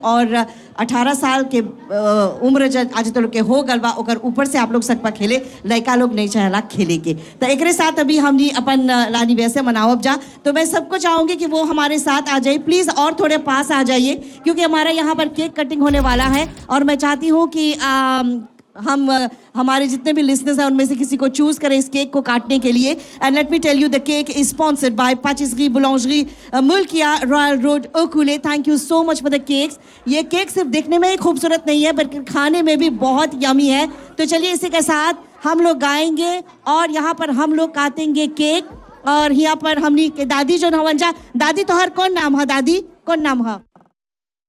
और 18 साल के उम्र आज तो के हो गल बा ओकर ऊपर से आप लोग सकपा खेले लड़का लोग नहीं चाहेला खेले के तो एक साथ अभी हमनी अपन लानी वैसे मनावब जा। तो मैं सबको चाहूंगी कि वो हमारे साथ आ जाइए प्लीज और थोड़े पास आ जाइए क्योंकि हमारा यहाँ पर केक कटिंग होने वाला है और मैं चाहती हूँ कि हम हमारे जितने भी लिसनर्स हैं उनमें से किसी को चूज करें इस केक को काटने के लिए। And let me tell you the cake is sponsored by पाटिसरी बुलंजरी मुल्किया royal road ओकुले। Thank you so much for the cakes. ये केक सिर्फ देखने में ही खूबसूरत नहीं है बल्कि खाने में भी बहुत यमी है। तो चलिए इसी के साथ हम लोग गाएंगे और यहाँ पर हम लोग काटेंगे केक और यहाँ पर हमनी के दादी जो नवन जा दादी तो हर कौन नाम है दादी कौन नाम है